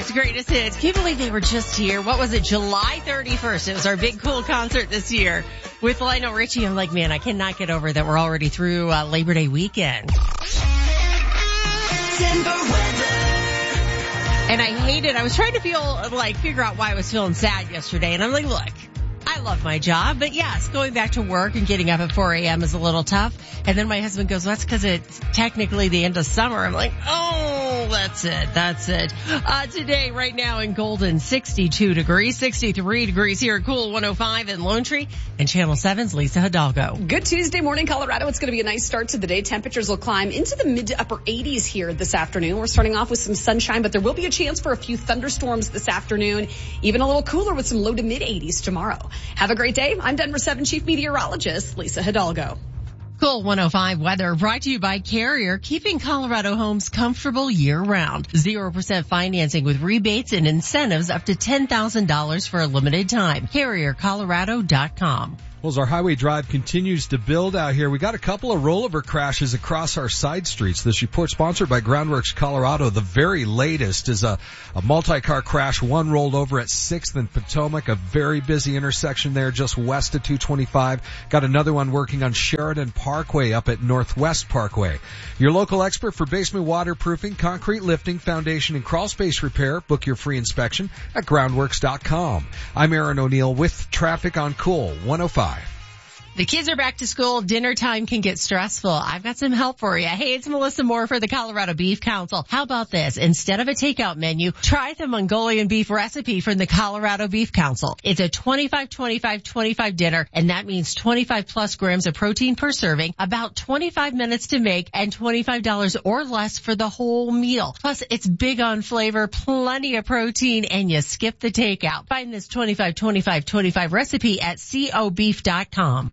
It's Greatest Hits. Can you believe they were just here? What was it? July 31st. It was our big cool concert this year with Lionel Richie. I'm like, man, I cannot get over that we're already through Labor Day weekend. And I hate it. I was trying to figure out why I was feeling sad yesterday. And I'm like, look, I love my job, but yes, going back to work and getting up at 4 a.m. is a little tough. And then my husband goes, well, that's because it's technically the end of summer. I'm like, oh, that's it. Today, right now in Golden, 62 degrees, 63 degrees here at Cool 105 in Lone Tree, and Channel 7's Lisa Hidalgo. Good Tuesday morning, Colorado. It's going to be a nice start to the day. Temperatures will climb into the mid to upper 80s here this afternoon. We're starting off with some sunshine, but there will be a chance for a few thunderstorms this afternoon, even a little cooler with some low to mid 80s tomorrow. Have a great day. I'm Denver 7 Chief Meteorologist Lisa Hidalgo. Cool 105 weather brought to you by Carrier, keeping Colorado homes comfortable year-round. 0% financing with rebates and incentives up to $10,000 for a limited time. CarrierColorado.com. Well, as our highway drive continues to build out here, we got a couple of rollover crashes across our side streets. This report sponsored by Groundworks Colorado. The very latest is a multi-car crash. One rolled over at 6th and Potomac, a very busy intersection there just west of 225. Got another one working on Sheridan Parkway up at Northwest Parkway. Your local expert for basement waterproofing, concrete lifting, foundation, and crawl space repair. Book your free inspection at groundworks.com. I'm Aaron O'Neill with traffic on Cool 105. The kids are back to school. Dinner time can get stressful. I've got some help for you. Hey, it's Melissa Moore for the Colorado Beef Council. How about this? Instead of a takeout menu, try the Mongolian beef recipe from the Colorado Beef Council. It's a 25-25-25 dinner, and that means 25 plus grams of protein per serving, about 25 minutes to make, and $25 or less for the whole meal. Plus, it's big on flavor, plenty of protein, and you skip the takeout. Find this 25-25-25 recipe at cobeef.com.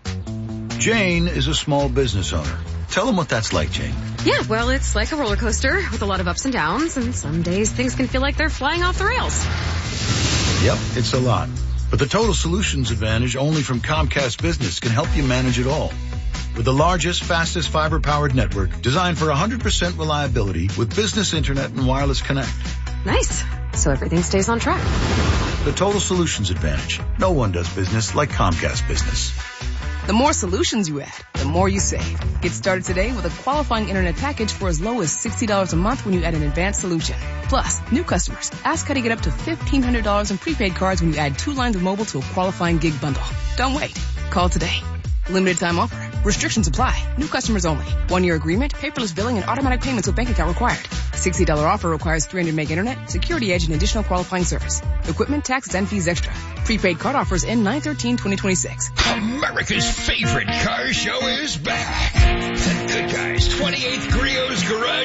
Jane is a small business owner. Tell them what that's like, Jane. Yeah, well, it's like a roller coaster with a lot of ups and downs, and some days things can feel like they're flying off the rails. Yep, it's a lot. But the Total Solutions Advantage only from Comcast Business can help you manage it all. With the largest, fastest fiber-powered network designed for 100% reliability with business internet and wireless connect. Nice. So everything stays on track. The Total Solutions Advantage. No one does business like Comcast Business. The more solutions you add, the more you save. Get started today with a qualifying internet package for as low as $60 a month when you add an advanced solution. Plus, new customers, ask how to get up to $1,500 in prepaid cards when you add 2 lines of mobile to a qualifying gig bundle. Don't wait. Call today. Limited time offer. Restrictions apply. New customers only. 1-year agreement, paperless billing, and automatic payments with bank account required. $60 offer requires 300 meg internet, security edge, and additional qualifying service. Equipment, taxes, and fees extra. Prepaid card offers end 9/13/2026. America's favorite car show is back. The Good Guys 28th Green